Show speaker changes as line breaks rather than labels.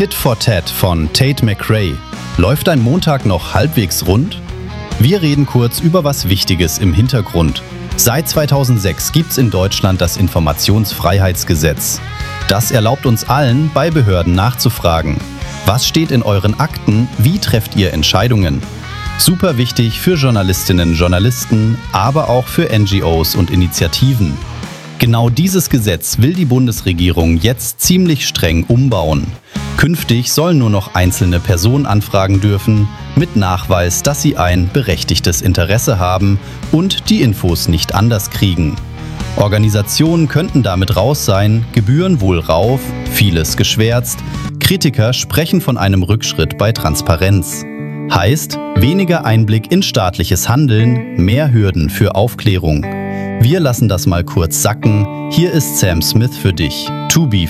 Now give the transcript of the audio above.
Tit for Tat von Tate McRae. Läuft dein Montag noch halbwegs rund? Wir reden kurz über was Wichtiges im Hintergrund. Seit 2006 gibt's in Deutschland das Informationsfreiheitsgesetz. Das erlaubt uns allen, bei Behörden nachzufragen. Was steht in euren Akten? Wie trefft ihr Entscheidungen? Super wichtig für Journalistinnen und Journalisten, aber auch für NGOs und Initiativen. Genau dieses Gesetz will die Bundesregierung jetzt ziemlich streng umbauen. Künftig sollen nur noch einzelne Personen anfragen dürfen, mit Nachweis, dass sie ein berechtigtes Interesse haben und die Infos nicht anders kriegen. Organisationen könnten damit raus sein, Gebühren wohl rauf, vieles geschwärzt. Kritiker sprechen von einem Rückschritt bei Transparenz. Heißt, weniger Einblick in staatliches Handeln, mehr Hürden für Aufklärung. Wir lassen das mal kurz sacken. Hier ist Sam Smith für dich. To be